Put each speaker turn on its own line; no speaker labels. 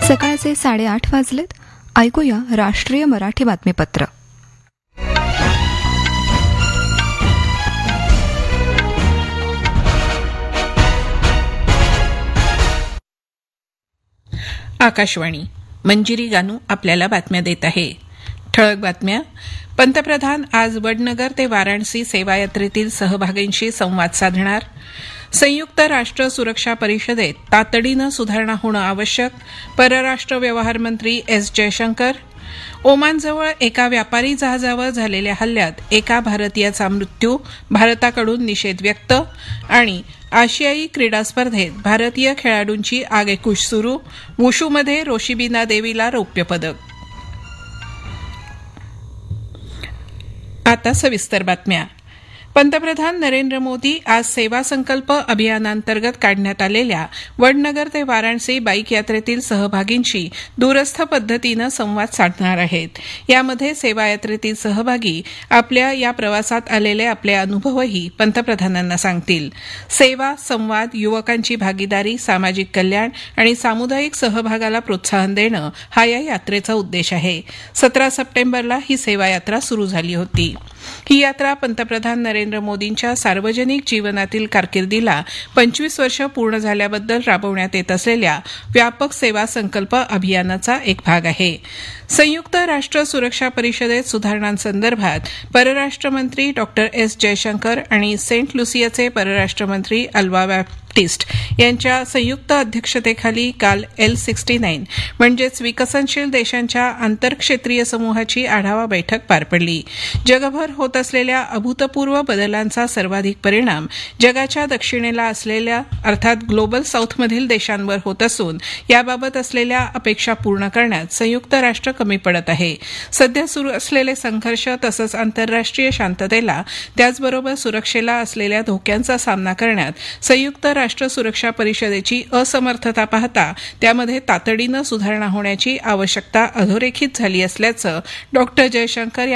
सकाळचे 8:30 वाजलेत. ऐकूया राष्ट्रीय मराठी बातमीपत्र.
आकाशवाणी. मंजिरी गानू आपल्याला बातम्या देत आहे. ठळक बातम्या. पंतप्रधान आज वडनगर ते वाराणसी सेवायात्रेतील सहभागींशी संवाद साधणार. संयुक्त राष्ट्र सुरक्षा परिषदेत तातडीनं सुधारणा होणं आवश्यक. परराष्ट्र व्यवहार मंत्री एस जयशंकर. ओमानजवळ एका व्यापारी जहाजावर झालेल्या हल्ल्यात एका भारतीयाचा मृत्यू, भारताकडून निषेध व्यक्त. आणि आशियाई क्रीडा स्पर्धेत भारतीय खेळाडूंची आगेकूच सुरू. वुशूमध्ये रोशिबिना देवीला रौप्य पदक. आता सविस्तर बातम्या. पंतप्रधान नरेंद्र मोदी आज सेवा संकल्प अभियानांतर्गत काढण्यात आलेल्या वडनगर ते वाराणसी बाईक यात्रेतील सहभागींशी दूरस्थ पद्धतीनं संवाद साधणार आहेत. यामध्ये सेवायात्रेतील सहभागी आपल्या या प्रवासात आलेले आपले अनुभवही पंतप्रधानांना सांगतील. सेवा, संवाद, युवकांची भागीदारी, सामाजिक कल्याण आणि सामुदायिक सहभागाला प्रोत्साहन देणं हा या यात्रेचा उद्देश आहे. 17 सप्टेंबरला ही सेवायात्रा सुरू झाली होती. ही यात्रा पंतप्रधान नरेंद्र मोदींच्या सार्वजनिक जीवनातील कारकिर्दीला 25 वर्ष पूर्ण झाल्याबद्दल राबवण्यात येत असलेल्या व्यापक सेवा संकल्प अभियानाचा एक भाग आहे. संयुक्त राष्ट्र सुरक्षा परिषदेत सुधारणांसंदर्भात परराष्ट्र मंत्री डॉक्टर एस जयशंकर आणि सेंट लुसियाचे परराष्ट्र मंत्री अल्वा बॅप्टिस्ट यांच्या संयुक्त अध्यक्षतेखाली काल L69 म्हणजेच विकसनशील देशांच्या आंतरक्षेत्रीय समूहाची आढावा बैठक पार पडली. जगभर होत असलेल्या अभूतपूर्व बदलांचा सर्वाधिक परिणाम जगाच्या दक्षिणेला असलेल्या अर्थात ग्लोबल साऊथमधील देशांवर होत असून याबाबत असलेल्या अपेक्षा पूर्ण करण्यात संयुक्त राष्ट्र कमी पडत आहे. सध्या सुरू असलेले संघर्ष तसंच आंतरराष्ट्रीय शांततेला त्याचबरोबर सुरक्षेला असलेल्या धोक्यांचा सामना करण्यात संयुक्त राष्ट्र सुरक्षा परिषदेची असमर्थता पाहता त्यामध्ये तातडीनं सुधारणा होण्याची आवश्यकता अधोरेखित झाली असल्याचं डॉक्टर जयशंकर